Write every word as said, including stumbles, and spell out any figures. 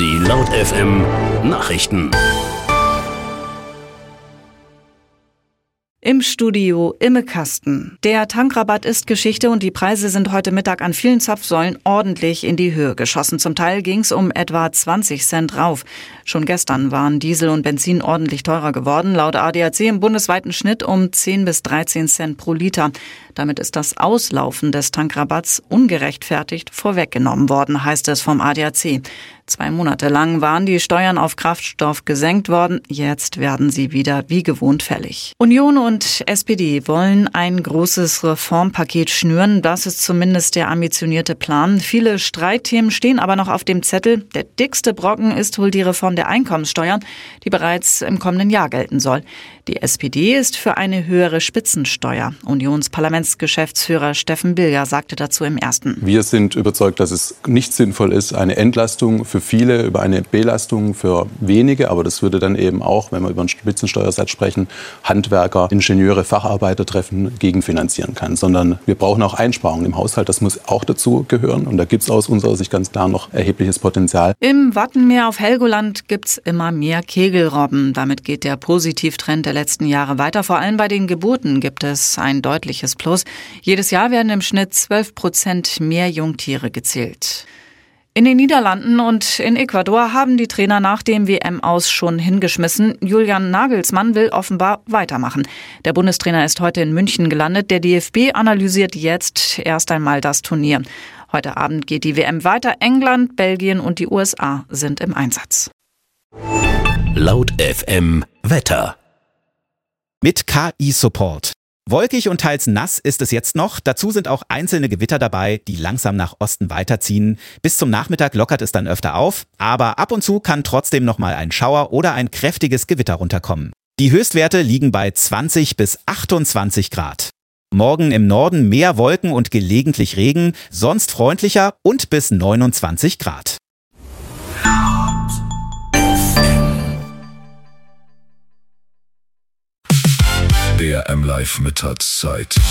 Die Laut F M Nachrichten. Im Studio Imme Kasten. Der Tankrabatt ist Geschichte und die Preise sind heute Mittag an vielen Zapfsäulen ordentlich in die Höhe geschossen. Zum Teil ging es um etwa zwanzig Cent rauf. Schon gestern waren Diesel und Benzin ordentlich teurer geworden. Laut A D A C im bundesweiten Schnitt um zehn bis dreizehn Cent pro Liter. Damit ist das Auslaufen des Tankrabatts ungerechtfertigt vorweggenommen worden, heißt es vom A D A C. Zwei Monate lang waren die Steuern auf Kraftstoff gesenkt worden. Jetzt werden sie wieder wie gewohnt fällig. Union und S P D wollen ein großes Reformpaket schnüren. Das ist zumindest der ambitionierte Plan. Viele Streitthemen stehen aber noch auf dem Zettel. Der dickste Brocken ist wohl die Reform der Einkommenssteuern, die bereits im kommenden Jahr gelten soll. Die S P D ist für eine höhere Spitzensteuer. Unionsparlamentsgeschäftsführer Steffen Bilger sagte dazu im Ersten. Wir sind überzeugt, dass es nicht sinnvoll ist, eine Entlastung für viele über eine Belastung für wenige. Aber das würde dann eben auch, wenn wir über einen Spitzensteuersatz sprechen, Handwerker, Ingenieure, Facharbeiter treffen, gegenfinanzieren kann. Sondern wir brauchen auch Einsparungen im Haushalt. Das muss auch dazu gehören. Und da gibt es aus unserer Sicht ganz klar noch erhebliches Potenzial. Im Wattenmeer auf Helgoland gibt es immer mehr Kegelrobben. Damit geht der Positivtrend der letzten Jahre weiter. Vor allem bei den Geburten gibt es ein deutliches Plus. Jedes Jahr werden im Schnitt zwölf Prozent mehr Jungtiere gezählt. In den Niederlanden und in Ecuador haben die Trainer nach dem W M-Aus schon hingeschmissen. Julian Nagelsmann will offenbar weitermachen. Der Bundestrainer ist heute in München gelandet. Der D F B analysiert jetzt erst einmal das Turnier. Heute Abend geht die W M weiter. England, Belgien und die U S A sind im Einsatz. Laut F M Wetter. Mit K I-Support. Wolkig und teils nass ist es jetzt noch. Dazu sind auch einzelne Gewitter dabei, die langsam nach Osten weiterziehen. Bis zum Nachmittag lockert es dann öfter auf, aber ab und zu kann trotzdem noch mal ein Schauer oder ein kräftiges Gewitter runterkommen. Die Höchstwerte liegen bei zwanzig bis achtundzwanzig Grad. Morgen im Norden mehr Wolken und gelegentlich Regen, sonst freundlicher und bis neunundzwanzig Grad. Der M-Live Mittagszeit.